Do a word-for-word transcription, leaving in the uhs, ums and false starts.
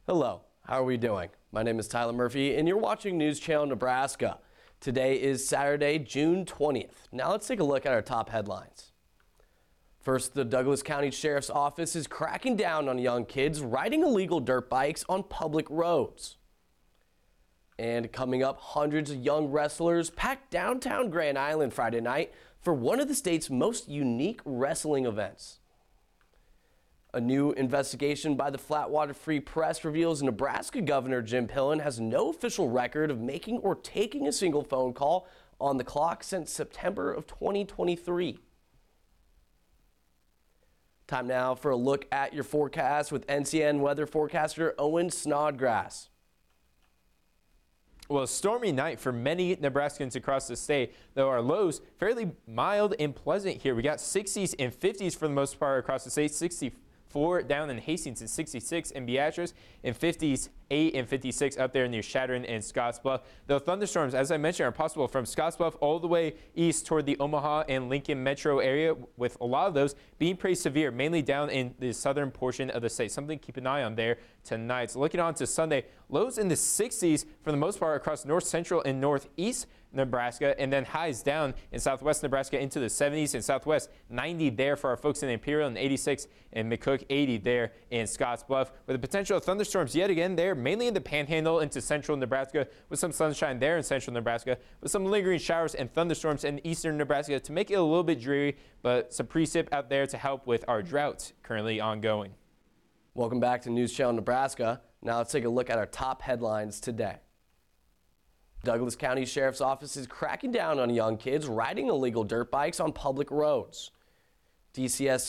Hello, how are we doing? My name is Tyler Murphy and you're watching News Channel Nebraska. Today is Saturday, June twentieth. Now let's take a look at our top headlines. First, the Douglas County Sheriff's Office is cracking down on young kids riding illegal dirt bikes on public roads. And coming up, hundreds of young wrestlers packed downtown Grand Island Friday night for one of the state's most unique wrestling events. A new investigation by the Flatwater Free Press reveals Nebraska Governor Jim Pillen has no official record of making or taking a single phone call on the clock since September of twenty twenty-three. Time now for a look at your forecast with N C N weather forecaster Owen Snodgrass. Well, a stormy night for many Nebraskans across the state, though our lows fairly mild and pleasant here. We got sixties and fifties for the most part across the state, sixty-four down in Hastings and sixty-six in Beatrice, and fifty-eight and fifty-six up there near Chadron and Scottsbluff. Though thunderstorms, as I mentioned, are possible from Scottsbluff all the way east toward the Omaha and Lincoln metro area, with a lot of those being pretty severe, mainly down in the southern portion of the state. Something to keep an eye on there tonight. So looking on to Sunday, lows in the sixties for the most part across north central and northeast Nebraska, and then highs down in southwest Nebraska into the seventies and southwest, ninety there for our folks in Imperial, and eighty-six in McCook, eighty there in Scottsbluff, with the potential of thunderstorms yet again there, mainly in the panhandle into central Nebraska, with some sunshine there in central Nebraska, with some lingering showers and thunderstorms in eastern Nebraska to make it a little bit dreary, but some precip out there to help with our drought currently ongoing. Welcome back to News Channel Nebraska. Now let's take a look at our top headlines today. Douglas County Sheriff's Office is cracking down on young kids riding illegal dirt bikes on public roads. D C S